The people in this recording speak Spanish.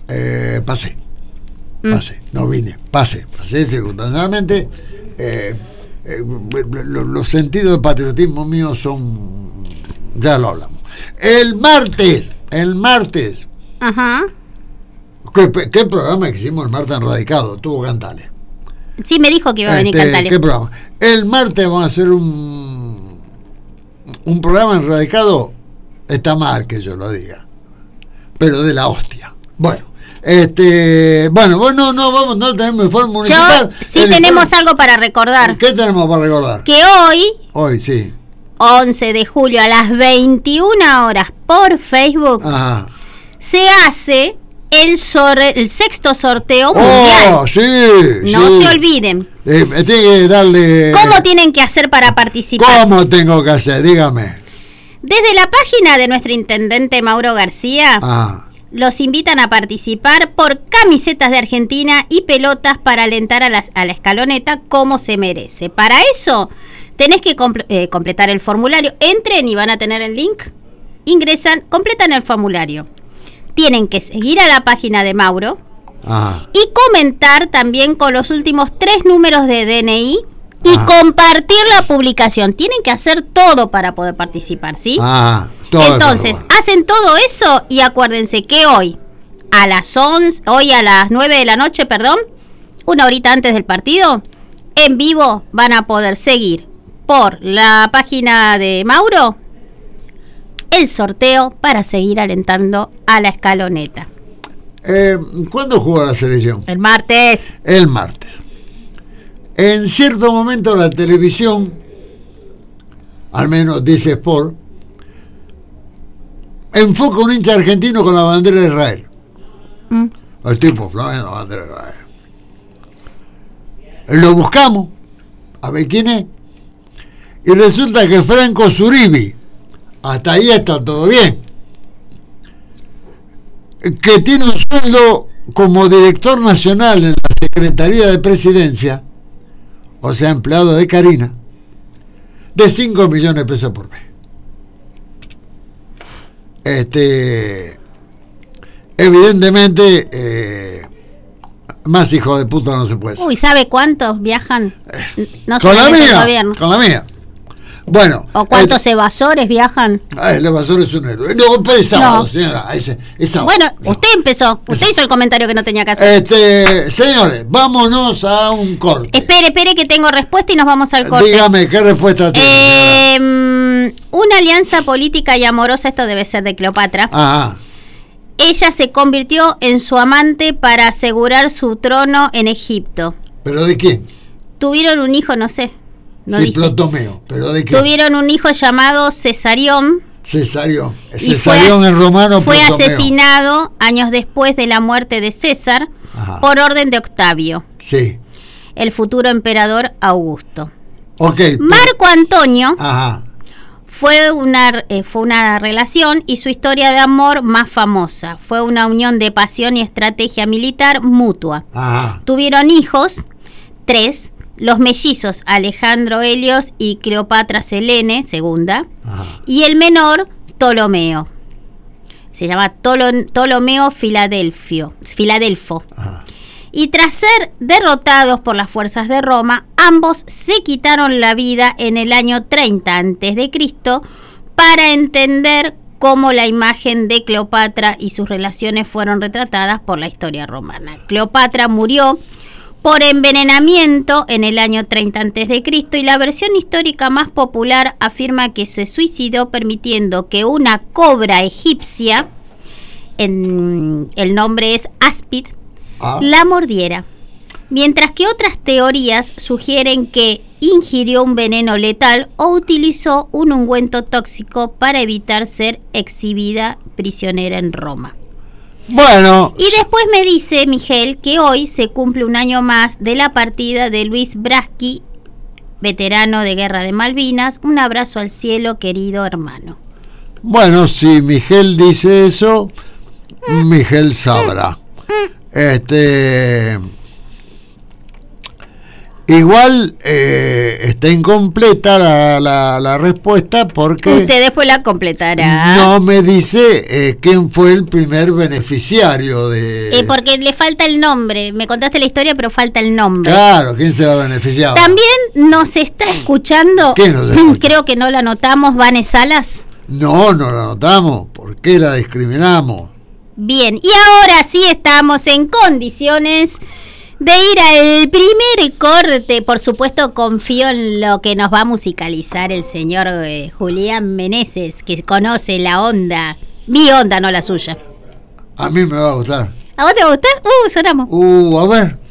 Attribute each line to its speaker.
Speaker 1: pasé, no vine, pasé circunstancialmente. Los sentidos de patriotismo míos son, ya lo hablamos. El martes.
Speaker 2: Ajá.
Speaker 1: ¿Qué programa que hicimos el martes en Radicado? Tuvo Cantales.
Speaker 2: Sí, me dijo que iba a venir Cantales.
Speaker 1: ¿Qué programa? El martes vamos a hacer un programa en Radicado. Está mal que yo lo diga, pero de la hostia. Bueno, no tenemos informe municipal.
Speaker 2: Sí tenemos algo para recordar.
Speaker 1: ¿Qué tenemos para recordar?
Speaker 2: Que hoy
Speaker 1: sí,
Speaker 2: 11 de julio a las 21 horas por Facebook,
Speaker 1: ajá,
Speaker 2: se hace el sexto sorteo mundial. No se olviden.
Speaker 1: Tiene que darle.
Speaker 2: ¿Cómo tienen que hacer para participar?
Speaker 1: ¿Cómo tengo que hacer? Dígame.
Speaker 2: Desde la página de nuestro intendente Mauro García, los invitan a participar por camisetas de Argentina y pelotas para alentar a la escaloneta como se merece. Para eso tenés que completar el formulario. Entren y van a tener el link. Ingresan, completan el formulario. Tienen que seguir a la página de Mauro y comentar también con los últimos 3 números de DNI y compartir la publicación. Tienen que hacer todo para poder participar, ¿sí? Entonces, hacen todo eso y acuérdense que hoy a las 9 de la noche, una horita antes del partido, en vivo van a poder seguir por la página de Mauro el sorteo para seguir alentando a la escaloneta.
Speaker 1: ¿Cuándo juega la selección?
Speaker 2: El martes.
Speaker 1: En cierto momento la televisión, al menos dice Sport, enfoca un hincha argentino con la bandera de Israel. El tipo flamando la bandera de Israel. Lo buscamos a ver quién es y resulta que Franco Zuribi, hasta ahí está todo bien, que tiene un sueldo como director nacional en la Secretaría de Presidencia, o sea, empleado de Karina, de 5 millones de pesos por mes. Evidentemente, más hijo de puta no se puede ser.
Speaker 2: Uy, ¿sabe cuántos viajan? No
Speaker 1: con la mía. Bueno.
Speaker 2: ¿O cuántos evasores viajan?
Speaker 1: El evasor es un héroe. No, pero es sábado, señora. Es sábado.
Speaker 2: Bueno, usted empezó. Usted hizo el comentario que no tenía que hacer.
Speaker 1: Señores, vámonos a un corte.
Speaker 2: Espere que tengo respuesta y nos vamos al corte.
Speaker 1: Dígame, ¿qué respuesta tiene?
Speaker 2: Una alianza política y amorosa, esto debe ser de Cleopatra. Ella se convirtió en su amante para asegurar su trono en Egipto.
Speaker 1: ¿Pero de quién?
Speaker 2: Tuvieron un hijo, no sé.
Speaker 1: Ptolomeo, ¿pero de qué?
Speaker 2: Tuvieron un hijo llamado Cesarión.
Speaker 1: Cesarión en romano.
Speaker 2: Fue asesinado años después de la muerte de César por orden de Octavio.
Speaker 1: Sí.
Speaker 2: El futuro emperador Augusto.
Speaker 1: Marco
Speaker 2: Antonio fue una relación y su historia de amor más famosa. Fue una unión de pasión y estrategia militar mutua. Tuvieron hijos, 3. Los mellizos Alejandro Helios y Cleopatra Selene, segunda, y el menor Ptolomeo. Se llama Ptolomeo Filadelfo. Y tras ser derrotados por las fuerzas de Roma, ambos se quitaron la vida en el año 30 a.C. para entender cómo la imagen de Cleopatra y sus relaciones fueron retratadas por la historia romana. Cleopatra murió por envenenamiento en el año 30 a.C. y la versión histórica más popular afirma que se suicidó permitiendo que una cobra egipcia, el nombre es Áspid, la mordiera. Mientras que otras teorías sugieren que ingirió un veneno letal o utilizó un ungüento tóxico para evitar ser exhibida prisionera en Roma.
Speaker 1: Bueno.
Speaker 2: Y después me dice Miguel que hoy se cumple un año más de la partida de Luis Braschi, veterano de Guerra de Malvinas. Un abrazo al cielo, querido hermano.
Speaker 1: Bueno, si Miguel dice eso, Miguel sabrá. Igual está incompleta la respuesta porque...
Speaker 2: Usted después la completará.
Speaker 1: No me dice quién fue el primer beneficiario de...
Speaker 2: Porque le falta el nombre. Me contaste la historia, pero falta el nombre.
Speaker 1: Claro, ¿quién se la beneficiaba?
Speaker 2: También nos está escuchando...
Speaker 1: ¿Qué nos escucha?
Speaker 2: Creo que no la anotamos, Vane Salas.
Speaker 1: No la anotamos. ¿Por qué la discriminamos?
Speaker 2: Bien, y ahora sí estamos en condiciones de ir al primer corte. Por supuesto, confío en lo que nos va a musicalizar el señor Julián Meneses, que conoce la onda. Mi onda, no la suya.
Speaker 1: A mí me va a gustar.
Speaker 2: ¿A vos te va a gustar? Sonamos.
Speaker 1: A ver.